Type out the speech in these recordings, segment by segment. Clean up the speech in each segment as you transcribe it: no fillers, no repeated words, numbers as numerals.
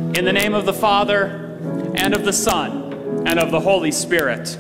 In the name of the Father, and of the Son, and of the Holy Spirit.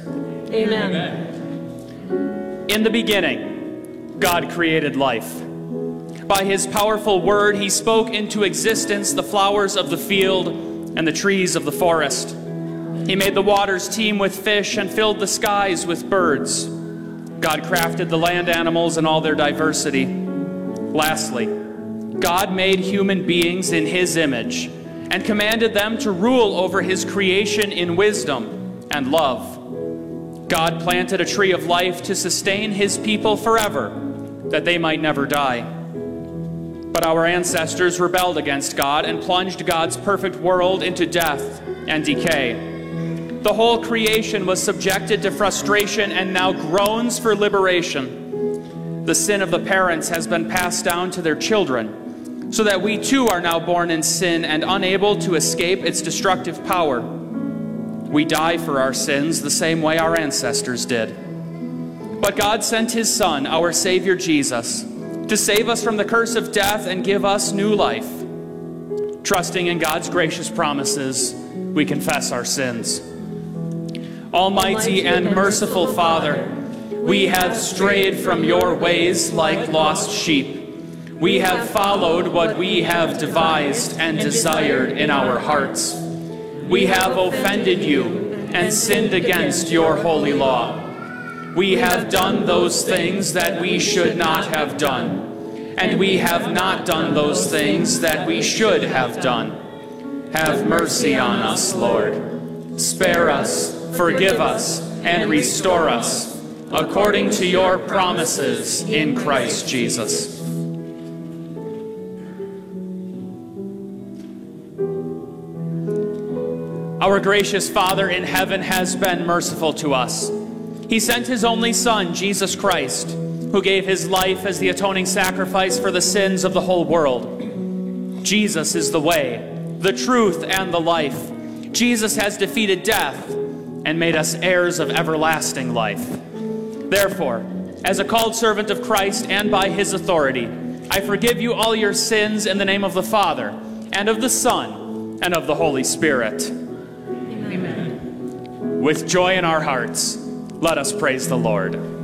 Amen. In the beginning, God created life. By his powerful word, he spoke into existence the flowers of the field and the trees of the forest. He made the waters teem with fish and filled the skies with birds. God crafted the land animals in all their diversity. Lastly, God made human beings in his image and commanded them to rule over his creation in wisdom and love. God planted a tree of life to sustain his people forever, that they might never die. But our ancestors rebelled against God and plunged God's perfect world into death and decay. The whole creation was subjected to frustration and now groans for liberation. The sin of the parents has been passed down to their children, so that we too are now born in sin and unable to escape its destructive power. We die for our sins the same way our ancestors did. But God sent his Son, our Savior Jesus, to save us from the curse of death and give us new life. Trusting in God's gracious promises, we confess our sins. Almighty and merciful Father, we have strayed from your ways like lost sheep. We have followed what we have devised and desired in our hearts. We have offended you and sinned against your holy law. We have done those things that we should not have done, and we have not done those things that we should have done. Have mercy on us, Lord. Spare us, forgive us, and restore us, according to your promises in Christ Jesus. Our gracious Father in heaven has been merciful to us. He sent his only Son, Jesus Christ, who gave his life as the atoning sacrifice for the sins of the whole world. Jesus is the way, the truth, and the life. Jesus has defeated death and made us heirs of everlasting life. Therefore, as a called servant of Christ and by his authority, I forgive you all your sins in the name of the Father, and of the Son, and of the Holy Spirit. Amen. With joy in our hearts, let us praise the Lord.